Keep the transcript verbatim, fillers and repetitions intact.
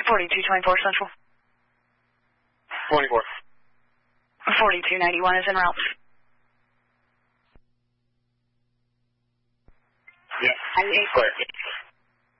forty-two twenty-four Central. twenty-four. forty-two ninety-one is en route. Yeah. I'm eight. Clear.